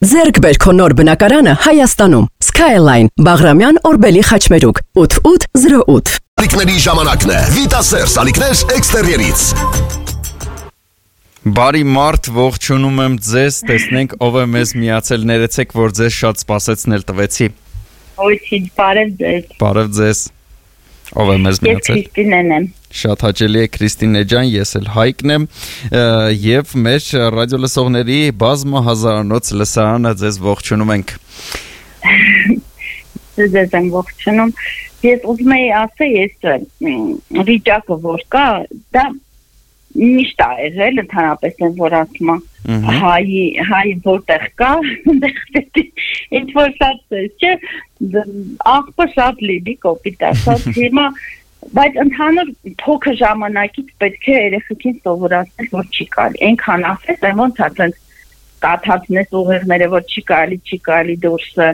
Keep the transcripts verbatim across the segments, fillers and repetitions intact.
Ձեռք բեր քո նոր բնակարանը Հայաստանում։ Skyline, Բաղրամյան, Օրբելի խաչմերուկ, ութ ութ զրո ութ։ Սալիկների ժամանակն է։ Վիտասեր սալիկներ էքստերիերից։ Բարի մարդ, ողջունում եմ ձեզ, տեսնենք ով է մեզ միացել, ներեցեք, որ ձեզ շատ սպասեցնել տվեցի։ Ոչինչ, բարև ձեզ։ Բարև ձեզ։ Ով է մեզ միացել։ Ես Քրիստինեն եմ։ Շատ հաճելի է Քրիստինե ջան, ես էլ Հայկն եմ, եւ մեր ռադիո լսողների բազմա հազարանոց լսարանը ձեզ ողջունում ենք։ Ձեզ եմ ողջունում։ Ես ուզում եի ասել, ես վիճակը որ կա, դա միշտ է եղել, ընդհանրապես են որ ասում հայ հայ որտեղ կա, ինչ որ շատ չէ, աղբը շատ լինի կոպիտ ասած, հիմա բայց ընդհանուր փոքր ժամանակից պետք է երեխեքին սովորացնել, որ չի կարելի, այնքան ասես, այն ոնց ասած կաթածնես ուղեղները, որ չի կարելի, չի կարելի դուրսը։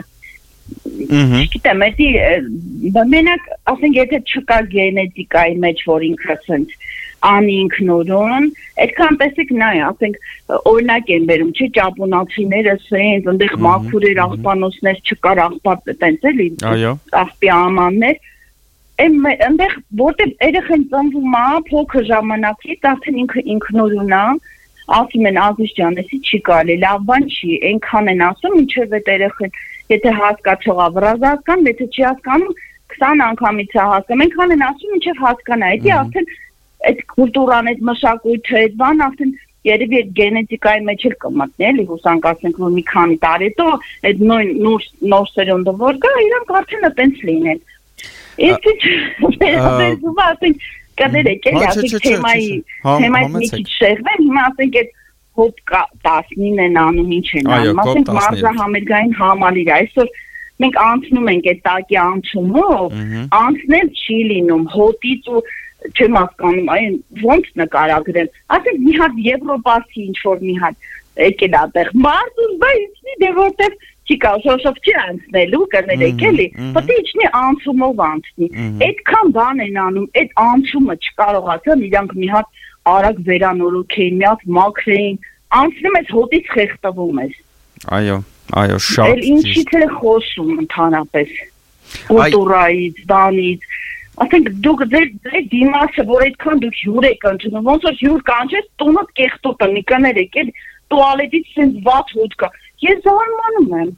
Գիտեմ, էդի մենակ, ասենք, եթե չկա գենետիկայի մեջ, որ ինքը ցենց անինքնուրույն, այդքան տեսեք նայ, ասենք, օրինակ են բերում, չէ, ճապոնացիները սենց, այնտեղ մաքուր էր աղբանոցներ, չկար աղբատ, տենց էլի, աղբի ամաններ, այնտեղ որտեղ երեխան ծնվում է, փոքր ժամանակից, արդեն ինքը ինքնուրույն է, ասում են Ազիզ ջան, էսի չի կարելի, լավ բան չի, այնքան են ասում, ինչև այդ երեխան, եթե հասկացողա վրազ հասկանում, եթե չի հասկանում, քսան անգամից է հասկանում, այնքան են ասում, ինչև հասկանա, էդի արդեն այդ կուլտուրան, այդ մշակույթը, այդ բան արդեն երևի այդ գենետիկայի մեջ էլ կմտնի, էլի հուսանք ասենք, որ մի քանի տարի հետո այդ նոր նոր սերունդը որ կա, իրանք արդեն այտենց լինեն։ Իսկ վերաբերվում է ասենք կներեք, էլի ասենք թեմայի թեմայի մի քիչ շեղվեն, հիմա ասենք այդ հոպկա տասնինն են անում, ինչ են անում, ասենք մարզահամերգային համալիր, այսօր մենք անցնում ենք այդ տակի անցումով, անցնել չի լինում, հոտից ու չեմ հասկանում, այն ոնց նկարագրեմ, ասենք մի հատ եվրոպացի ինչ-որ մի հատ եկել ատեղ, մարզուս բա իչնի դե որտեղ չի կա, շոշով չի անցնելու, կներեք էլի, պտի իչնի անցումով անցնի, այդքան բան են անում, այդ անցումը չկարողացան, իրանք մի հատ արագ վերանորոգ էին, մի հատ մաքր էին, անցնում ես հոտից խեղտվում ես։ Այո, այո, շատ ճիշտ։ Ինչից է խոսում ընդհանրապես, կուլտուրայից, բանից, ասենք դուք ձեր դիմացը, որ այդքան դուք հյուր եք ընջնում, ոնց որ հյուր կանչես, տունդ կեղտոտ ունի, կներեք, էլ տուալետից սենց վատ հոտ կա, ես զարմանում եմ,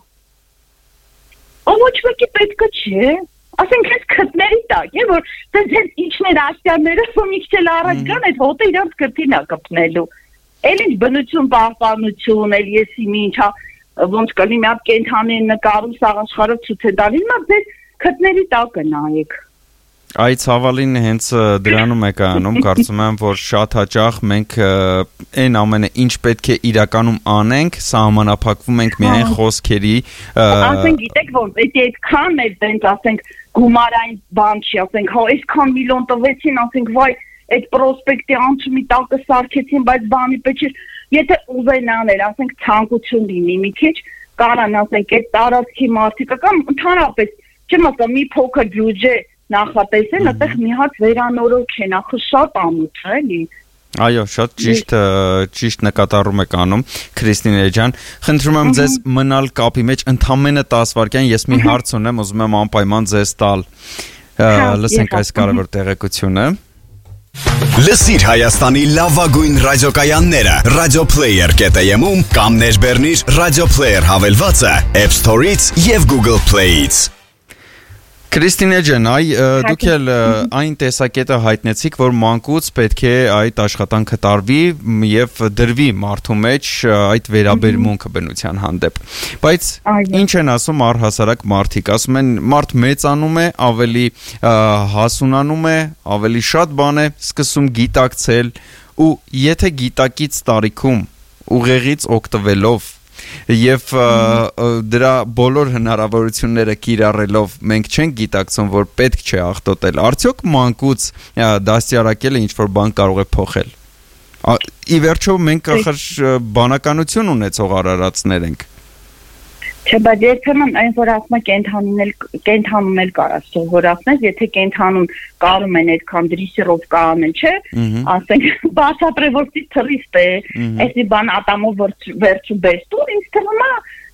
ոչ մեկի պետքը չէ, ասենք ես քթների տակ, է, որ ձեզ իջներ աշտյանները, որ մի քիչ էլ առաջ կան, այդ հոտը իրանց քթին է կպնելու, էլ ինչ բնություն, պահպանություն, էլ եսի մի ինչա, ոնց կլի մի հատ կենթանի նկարում սաղ աշխարհով ցույց է տալի, հիմա ձեր քթների տակը նայեք։ Այդ ցավալին հենց դրանում է կայանում, կարծում եմ, որ շատ հաճախ մենք այն ամենը ինչ պետք է իրականում անենք, սահմանափակվում ենք միայն խոսքերի։ Ասենք գիտեք ոնց, էդի այդքան էլ տենց ասենք գումարային բան չի, ասենք հա այսքան միլիոն տվեցին, ասենք վայ այդ պրոսպեկտի անցումի տակը սարքեցին, բայց բանի պետք չէ, եթե ուզենան էլ, ասենք ցանկություն լինի մի քիչ, կարան ասենք այդ տարածքի մարդիկը կամ ընդհանրապես չեմ ասում մի փոքր բյուջե նախատեսել, այդտեղ մի հատ վերանորոգ են, ախր շատ ամուր է, էլի։ Այո, շատ ճիշտ ճիշտ նկատառում եք անում, Քրիստինե ջան։ Խնդրում եմ ձեզ մնալ կապի մեջ ընդամենը տասը վայրկյան, ես մի հարց ունեմ, ուզում եմ անպայման ձեզ տալ։ Լսենք այս կարևոր տեղեկությունը։ Լսիր Հայաստանի լավագույն ռադիոկայանները Radio Player.am-ում կամ ներբեռնիր Radio Player հավելվածը App Store-ից եւ Google Play-ից։ Քրիստինե ջան, այ դուք էլ այն տեսակետը հայտնեցիք, որ մանկուց պետք է այդ աշխատանքը տարվի եւ դրվի մարդու մեջ այդ վերաբերմունքը բնության հանդեպ։ Բայց ինչ են ասում առհասարակ մարդիկ, ասում են մարդ մեծանում է, ավելի հասունանում է, ավելի շատ բան է սկսում գիտակցել ու եթե գիտակից տարիքում ուղեղից օգտվելով Եվ դրա բոլոր հնարավորությունները կիրառելով մենք չենք գիտակցում, որ պետք չէ աղտոտել։ Արդյոք մանկուց դաստիարակելը ինչ-որ բան կարող է փոխել։ Ի վերջո մենք ախր բանականություն ունեցող արարածներ ենք։ Չէ, բայց երբեմն այն որ ասում է կենթանուն էլ կենթանուն էլ կարաս սովորացնել, եթե կենթանուն կարում են այդքան դրեսիրովկա անել, չէ, ասենք բացատրել որ թրիստ է, այսի բան ատամով վերջում բերստու, ինձ թվում է